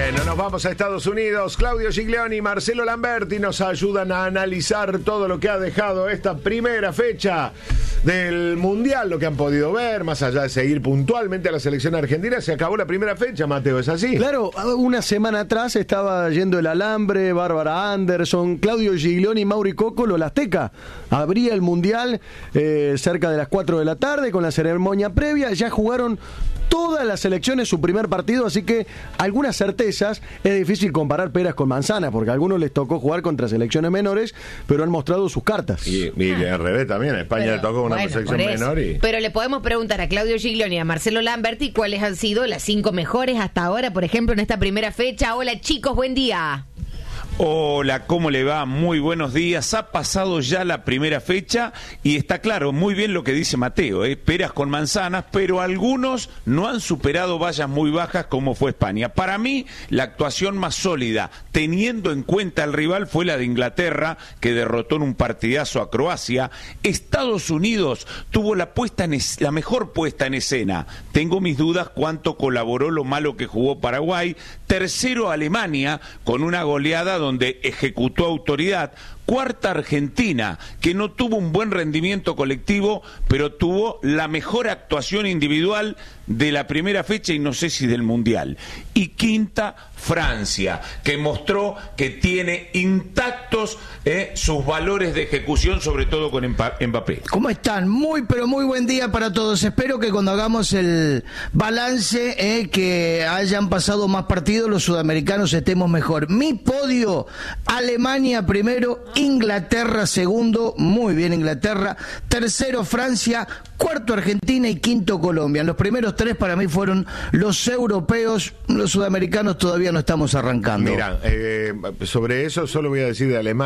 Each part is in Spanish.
Bueno, nos vamos a Estados Unidos. Claudio Giglioni y Marcelo Lamberti nos ayudan a analizar todo lo que ha dejado esta primera fecha del Mundial, lo que han podido ver, más allá de seguir puntualmente a la selección argentina. Se acabó la primera fecha, Mateo, ¿es así? Claro, una semana atrás estaba yendo el Alambre, Bárbara Anderson, Claudio Giglioni y Mauri Cocolo, la Azteca. Abría el Mundial cerca de las 4 de la tarde con la ceremonia previa. Ya jugaron todas las selecciones su primer partido, así que algunas certezas. Es difícil comparar peras con manzanas, porque a algunos les tocó jugar contra selecciones menores, pero han mostrado sus cartas. Y al revés también, a España le tocó una selección menor. Pero le podemos preguntar a Claudio Giglioni y a Marcelo Lamberti cuáles han sido las 5 mejores hasta ahora, por ejemplo, en esta primera fecha. Hola chicos, buen día. Hola, ¿cómo le va? Muy buenos días. Ha pasado ya la primera fecha y está claro, muy bien lo que dice Mateo, peras con manzanas, pero algunos no han superado vallas muy bajas como fue España. Para mí, la actuación más sólida, teniendo en cuenta el rival, fue la de Inglaterra, que derrotó en un partidazo a Croacia. Estados Unidos tuvo la mejor puesta en escena. Tengo mis dudas cuánto colaboró lo malo que jugó Paraguay. Tercero, Alemania, con una goleada donde ejecutó autoridad. Cuarta, Argentina, que no tuvo un buen rendimiento colectivo, pero tuvo la mejor actuación individual de la primera fecha y no sé si del Mundial. Y quinta, Francia, que mostró que tiene intactos sus valores de ejecución, sobre todo con Mbappé. ¿Cómo están? Muy, pero muy buen día para todos. Espero que cuando hagamos el balance, que hayan pasado más partidos, los sudamericanos estemos mejor. Mi podio, Alemania primero, Inglaterra segundo, muy bien Inglaterra, tercero Francia, cuarto Argentina y quinto Colombia. En los primeros 3 para mí fueron los europeos, los sudamericanos todavía no estamos arrancando. Mira, sobre eso solo voy a decir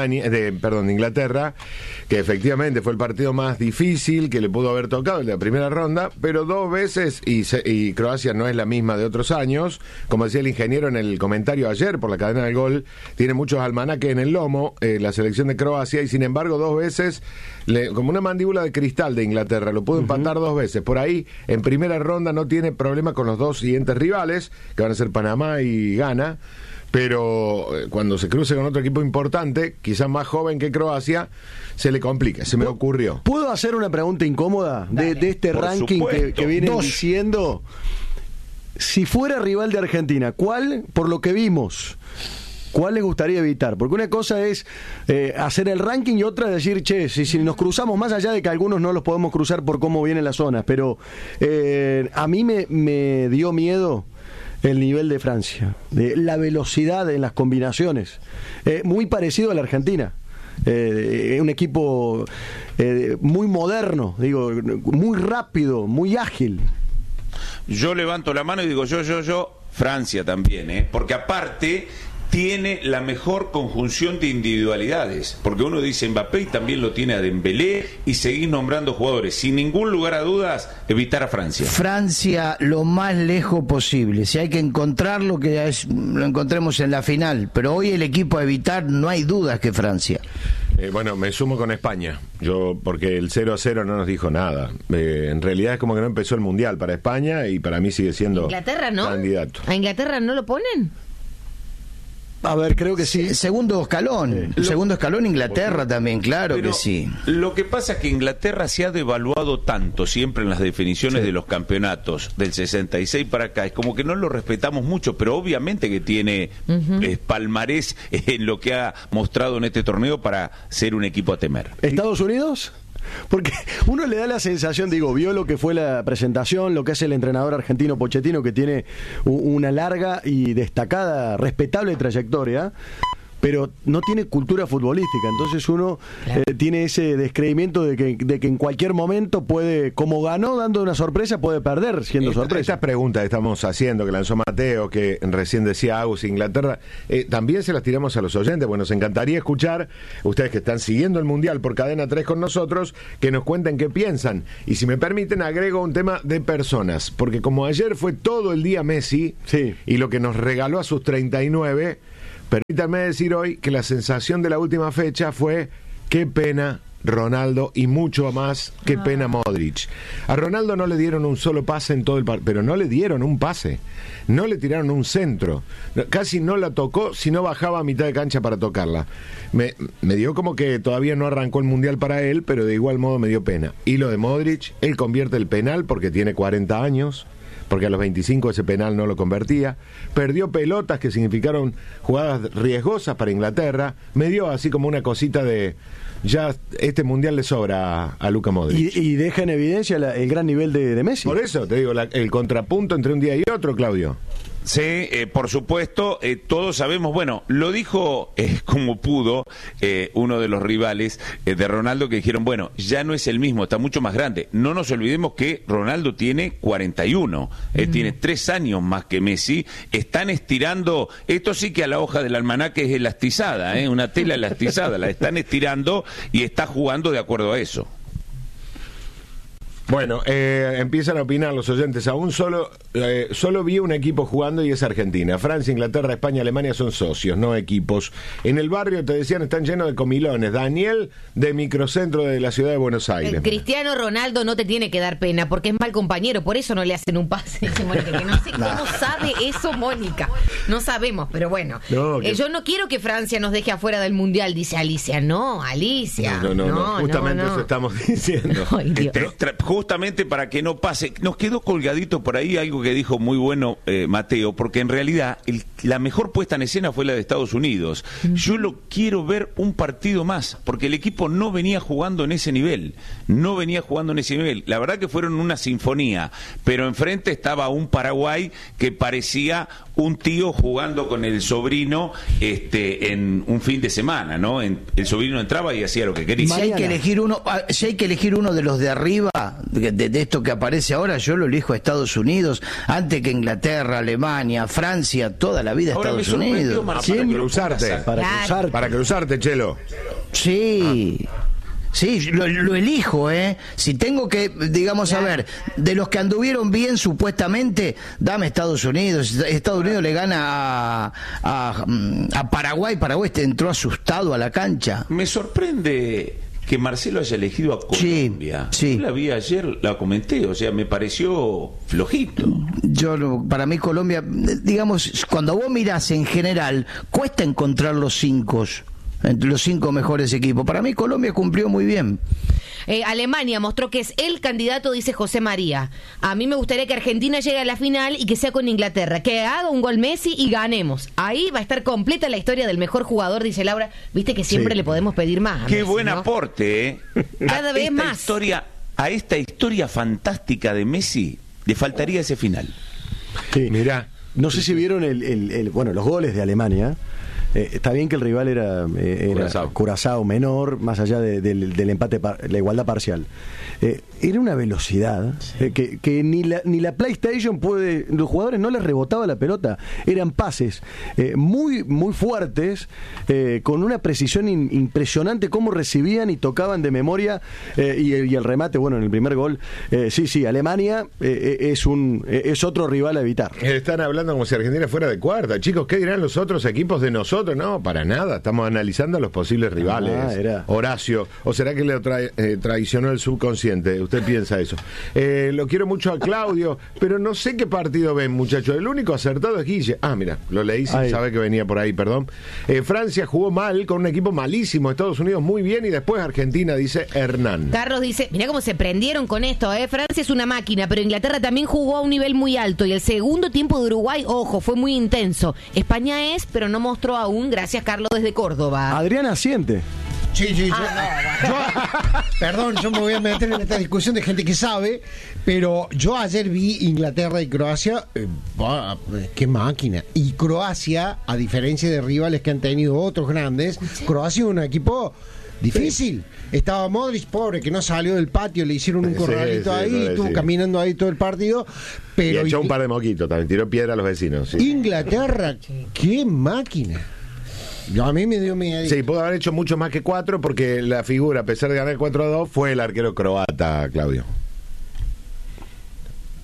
de Inglaterra, que efectivamente fue el partido más difícil que le pudo haber tocado, el de la primera ronda, pero 2 veces, y Croacia no es la misma de otros años, como decía el ingeniero en el comentario ayer por la cadena del gol, tiene muchos almanaques en el lomo, la selección de Croacia, y sin embargo 2 veces, como una mandíbula de cristal de Inglaterra, lo pudo empatar 2 veces. Por ahí, en primera ronda no tiene problema con los 2 siguientes rivales, que van a ser Panamá y Ghana, pero cuando se cruce con otro equipo importante, quizás más joven que Croacia, se le complica, se me ocurrió. ¿Puedo hacer una pregunta incómoda de este Por ranking que vienen diciendo? Si fuera rival de Argentina, ¿cuál, por lo que vimos, cuál les gustaría evitar? Porque una cosa es hacer el ranking y otra es decir, che, si nos cruzamos, más allá de que algunos no los podemos cruzar por cómo vienen las zonas, pero a mí me dio miedo el nivel de Francia, de la velocidad en las combinaciones, muy parecido a la Argentina. Un equipo muy moderno, digo, muy rápido, muy ágil. Yo levanto la mano y digo yo, Francia también, porque aparte tiene la mejor conjunción de individualidades, porque uno dice Mbappé y también lo tiene a Dembélé, y seguís nombrando jugadores, sin ningún lugar a dudas, evitar a Francia. Francia lo más lejos posible, si hay que encontrarlo, lo encontremos en la final, pero hoy el equipo a evitar no hay dudas que Francia. Bueno, me sumo con España, porque el 0-0 no nos dijo nada. En realidad es como que no empezó el Mundial para España y para mí sigue siendo Inglaterra, ¿no? Candidato. ¿A Inglaterra no lo ponen? A ver, creo que sí. Segundo escalón. Segundo escalón Inglaterra también, claro. Pero que sí. Lo que pasa es que Inglaterra se ha devaluado tanto siempre en las definiciones de los campeonatos del 66 para acá. Es como que no lo respetamos mucho, pero obviamente que tiene palmarés en lo que ha mostrado en este torneo para ser un equipo a temer. ¿Estados Unidos? Porque uno le da la sensación, vio lo que fue la presentación, lo que hace el entrenador argentino Pochettino, que tiene una larga y destacada, respetable trayectoria, pero no tiene cultura futbolística, entonces uno tiene ese descreimiento de que en cualquier momento puede, como ganó dando una sorpresa, puede perder siendo sorpresa. Estas preguntas que estamos haciendo, que lanzó Mateo, que recién decía Agus, Inglaterra, también se las tiramos a los oyentes, porque nos encantaría escuchar, ustedes que están siguiendo el Mundial por Cadena 3 con nosotros, que nos cuenten qué piensan. Y si me permiten, agrego un tema de personas, porque como ayer fue todo el día Messi, y lo que nos regaló a sus 39... Permítanme decir hoy que la sensación de la última fecha fue qué pena Ronaldo y mucho más. Qué pena Modric. A Ronaldo no le dieron un solo pase en todo el partido, pero no le dieron un pase, no le tiraron un centro, casi no la tocó si no bajaba a mitad de cancha para tocarla. Me dio como que todavía no arrancó el Mundial para él, pero de igual modo me dio pena. Y lo de Modric, él convierte el penal porque tiene 40 años, porque a los 25 ese penal no lo convertía, perdió pelotas que significaron jugadas riesgosas para Inglaterra, me dio así como una cosita de ya este Mundial le sobra a Luka Modric. Y deja en evidencia el gran nivel de Messi. Por eso te digo, el contrapunto entre un día y otro, Claudio. Sí, por supuesto, todos sabemos, bueno, lo dijo como pudo uno de los rivales de Ronaldo, que dijeron, bueno, ya no es el mismo, está mucho más grande. No nos olvidemos que Ronaldo tiene 41, tiene 3 años más que Messi. Están estirando, esto sí que a la hoja del almanaque es elastizada, una tela elastizada, la están estirando y está jugando de acuerdo a eso. Bueno, empiezan a opinar los oyentes. Aún solo vi un equipo jugando y es Argentina. Francia, Inglaterra, España, Alemania son socios, no equipos. En el barrio, te decían, están llenos de comilones. Daniel, de Microcentro de la ciudad de Buenos Aires. Cristiano Ronaldo no te tiene que dar pena porque es mal compañero, por eso no le hacen un pase. Dice Mónica, que no sé cómo sabe eso Mónica. No sabemos, pero bueno. No, yo no quiero que Francia nos deje afuera del Mundial, dice Alicia. No, Alicia. No. Justamente eso estamos diciendo. Ay, Dios. Justamente para que no pase, nos quedó colgadito por ahí algo que dijo muy bueno Mateo, porque en realidad la mejor puesta en escena fue la de Estados Unidos. Yo lo quiero ver un partido más, porque el equipo no venía jugando en ese nivel, la verdad que fueron una sinfonía, pero enfrente estaba un Paraguay que parecía un tío jugando con el sobrino en un fin de semana, ¿no? El sobrino entraba y hacía lo que quería. Si hay que elegir uno de los de arriba, de esto que aparece ahora, yo lo elijo a Estados Unidos antes que Inglaterra, Alemania, Francia, toda la vida ahora Estados Unidos. Para cruzarte, Chelo. Sí. Sí, lo elijo, Si tengo que, digamos, a ver, de los que anduvieron bien supuestamente, dame Estados Unidos. Estados Unidos le gana a Paraguay. Paraguay entró asustado a la cancha. Me sorprende que Marcelo haya elegido a Colombia. Sí. Yo la vi ayer, la comenté, o sea, me pareció flojito. Para mí Colombia, digamos, cuando vos mirás en general, cuesta encontrar los 5 mejores equipos. Para mí Colombia cumplió muy bien. Alemania mostró que es el candidato, dice José María. A mí me gustaría que Argentina llegue a la final y que sea con Inglaterra, que haga un gol Messi y ganemos. Ahí va a estar completa la historia del mejor jugador, dice Laura. Viste que siempre le podemos pedir más. Qué Messi, buen ¿no? aporte, Cada vez más. A esta historia fantástica de Messi le faltaría ese final. Sí. Mirá. No sé si vieron los goles de Alemania. Está bien que el rival era Curazao menor, más allá del empate, la igualdad parcial. Era una velocidad que ni la PlayStation puede. Los jugadores no les rebotaba la pelota. Eran pases muy muy fuertes, con una precisión impresionante, cómo recibían y tocaban de memoria, y el remate, bueno, en el primer gol. Sí, Alemania es otro rival a evitar. Están hablando como si Argentina fuera de cuarta. Chicos, ¿qué dirán los otros equipos de nosotros? No, para nada. Estamos analizando a los posibles rivales. Horacio, ¿o será que le traicionó el subconsciente? ¿Usted piensa eso? Lo quiero mucho a Claudio, pero no sé qué partido ven, muchachos. El único acertado es Guille. Mira, lo leí sin saber que venía por ahí, perdón. Francia jugó mal, con un equipo malísimo. Estados Unidos muy bien, y después Argentina, dice Hernán. Carlos dice, mirá cómo se prendieron con esto, Francia es una máquina, pero Inglaterra también jugó a un nivel muy alto, y el segundo tiempo de Uruguay, ojo, fue muy intenso. España pero no mostró aún. Gracias, Carlos, desde Córdoba. Adrián asiente. Sí. Perdón, yo me voy a meter en esta discusión de gente que sabe, pero yo ayer vi Inglaterra y Croacia, qué máquina. Y Croacia, a diferencia de rivales que han tenido otros grandes, Croacia es un equipo difícil. Estaba Modric, pobre, que no salió del patio, le hicieron un corralito ahí, estuvo caminando ahí todo el partido. Pero y echó un par de moquitos también, tiró piedra a los vecinos. Sí. Inglaterra, qué máquina. A mí me dio miedo. Sí, pudo haber hecho mucho más que 4, porque la figura, a pesar de ganar 4-2, fue el arquero croata, Claudio.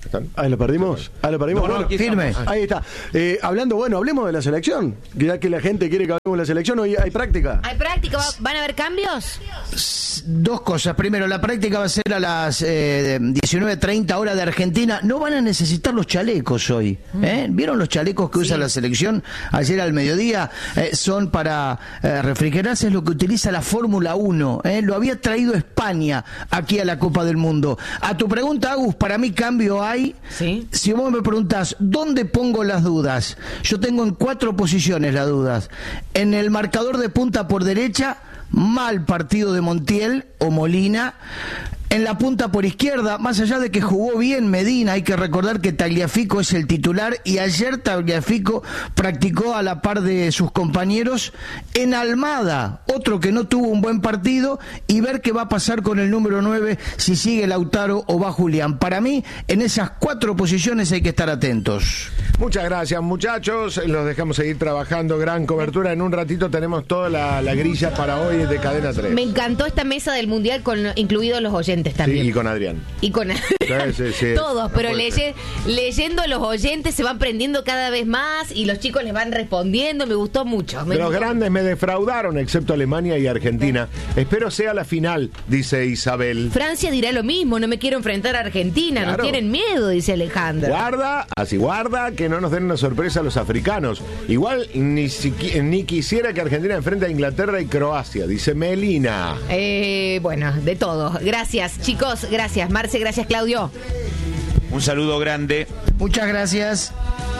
Ahí lo perdimos. No, Bueno, firme. ahí está. Hablemos de la selección. Ya que la gente quiere que hablemos de la selección, hoy hay práctica. ¿Hay práctica? ¿Van a haber cambios? Dos cosas. Primero, la práctica va a ser a las 19:30 hora de Argentina. No van a necesitar los chalecos hoy. ¿Vieron los chalecos que usa la selección ayer al mediodía? Son para refrigerarse, es lo que utiliza la Fórmula 1. Lo había traído España aquí a la Copa del Mundo. A tu pregunta, Agus, para mí cambio hay. Sí. Si vos me preguntás, ¿dónde pongo las dudas? Yo tengo en 4 posiciones las dudas. En el marcador de punta por derecha, mal partido de Montiel o Molina. En la punta por izquierda, más allá de que jugó bien Medina, hay que recordar que Tagliafico es el titular y ayer Tagliafico practicó a la par de sus compañeros. En Almada, otro que no tuvo un buen partido, y ver qué va a pasar con el número 9, si sigue Lautaro o va Julián. Para mí, en esas 4 posiciones hay que estar atentos. Muchas gracias, muchachos. Los dejamos seguir trabajando. Gran cobertura. En un ratito tenemos toda la grilla para hoy de Cadena 3. Me encantó esta mesa del Mundial, con incluidos los oyentes también. Sí, y con Adrián. Y con Sí. todos, No pero puede ser. leyendo los oyentes se van prendiendo cada vez más y los chicos les van respondiendo. Me gustó mucho. Los grandes me defraudaron, excepto Alemania y Argentina. Espero sea la final, dice Isabel. Francia dirá lo mismo, no me quiero enfrentar a Argentina, Claro. no tienen miedo, dice Alejandra. Guarda, que no nos den una sorpresa a los africanos. Igual ni quisiera que Argentina enfrente a Inglaterra y Croacia, dice Melina. Bueno, de todo. Gracias, chicos, gracias. Marce, gracias, Claudio. Un saludo grande. Muchas gracias.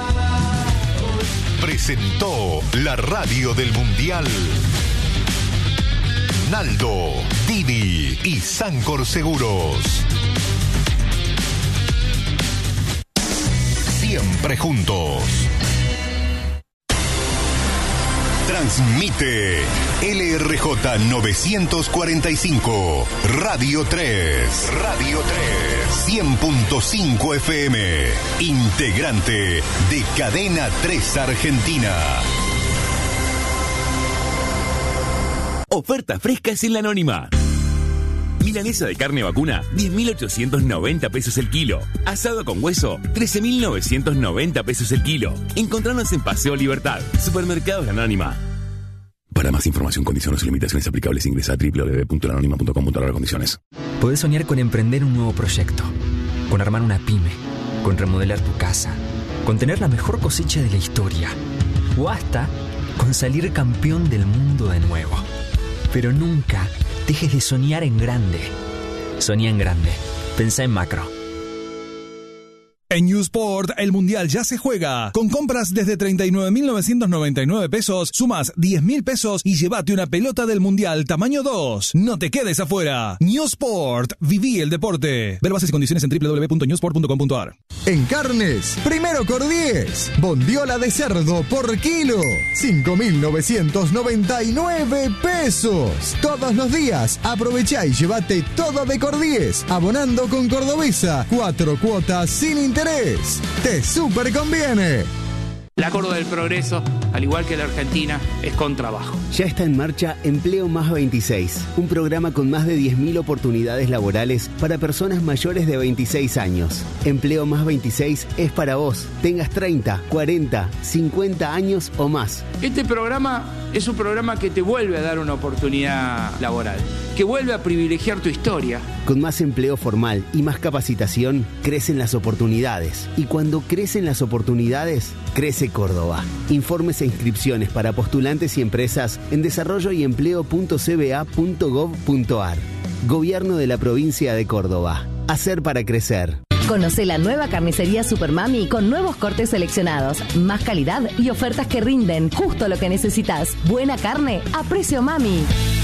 Presentó la radio del Mundial. Naldo, Dini y Sancor Seguros. Siempre juntos. Transmite LRJ 945, Radio 3, 100.5 FM, integrante de Cadena 3 Argentina. Ofertas frescas en La Anónima. Milanesa de carne vacuna, 10.890 pesos el kilo. Asado con hueso, 13.990 pesos el kilo. Encontranos en Paseo Libertad, Supermercados La Anónima. Para más información, condiciones y limitaciones aplicables, ingresa a www.lanonima.com.ar/condiciones. Podés soñar con emprender un nuevo proyecto, con armar una pyme, con remodelar tu casa, con tener la mejor cosecha de la historia, o hasta con salir campeón del mundo de nuevo. Pero nunca dejes de soñar en grande. Soñá en grande. Pensá en macro. En Newsport, el Mundial ya se juega. Con compras desde 39.999 pesos, sumas 10.000 pesos y llévate una pelota del Mundial tamaño 2. No te quedes afuera. Newsport, viví el deporte. Ver bases y condiciones en www.newsport.com.ar. En carnes, primero Cordies. Bondiola de cerdo por kilo, 5.999 pesos. Todos los días, aprovechá y llévate todo de Cordies. Abonando con Cordobesa, 4 cuotas sin interés. Te súper conviene. La Córdoba del Progreso, al igual que la Argentina, es con trabajo. Ya está en marcha Empleo Más 26, un programa con más de 10.000 oportunidades laborales para personas mayores de 26 años. Empleo Más 26 es para vos, tengas 30, 40, 50 años o más. Este programa es un programa que te vuelve a dar una oportunidad laboral, que vuelve a privilegiar tu historia. Con más empleo formal y más capacitación, crecen las oportunidades. Y cuando crecen las oportunidades, crece Córdoba. Informes e inscripciones para postulantes y empresas en desarrolloyempleo.cba.gov.ar. Gobierno de la provincia de Córdoba. Hacer para crecer. Conoce la nueva carnicería Supermami con nuevos cortes seleccionados, más calidad y ofertas que rinden. Justo lo que necesitas. Buena carne a precio mami.